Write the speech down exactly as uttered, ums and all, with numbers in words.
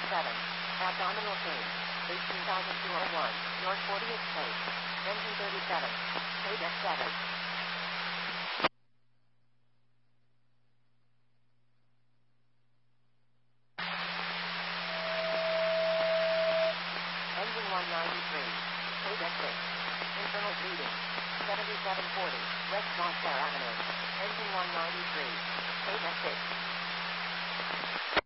seven. Abdominal pain. eighteen thousand two hundred one. North fortieth Place. Engine thirty-seven. Paydeck seven. Engine one ninety-three. Paydeck six. Internal bleeding. seventy-seven forty. West Montclair Avenue. Engine one ninety-three. Paydeck six.